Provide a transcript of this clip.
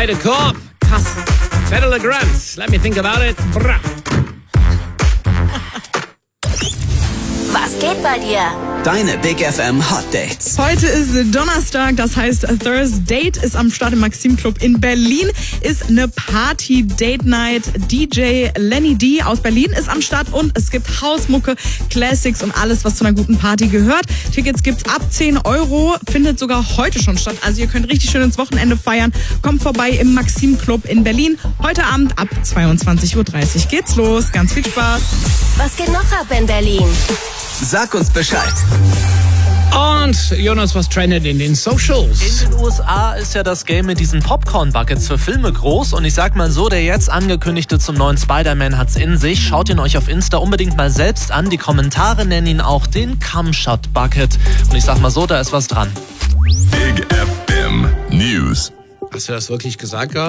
Heide Korb, Pass, Federal Grants. Let me think about it. Bra. Was geht bei dir? Deine Big FM Hot Dates. Heute ist Donnerstag, das heißt Thursday ist am Start im Maxim Club in Berlin. Ist eine Party-Date-Night. DJ Lenny D aus Berlin ist am Start und es gibt Hausmucke, Classics und alles, was zu einer guten Party gehört. Tickets gibt's ab 10 €, findet sogar heute schon statt. Also ihr könnt richtig schön ins Wochenende feiern. Kommt vorbei im Maxim Club in Berlin. Heute Abend ab 22:30 Uhr geht's los. Ganz viel Spaß. Was geht noch ab in Berlin? Sag uns Bescheid. Und Jonas, was trendet in den Socials? In den USA ist ja das Game mit diesen Popcorn-Buckets für Filme groß. Und ich sag mal so, der jetzt angekündigte zum neuen Spider-Man hat's in sich. Schaut ihn euch auf Insta unbedingt mal selbst an. Die Kommentare nennen ihn auch den Cum-Shot-Bucket. Und ich sag mal so, da ist was dran. Big FM News. Hast du das wirklich gesagt, Girl?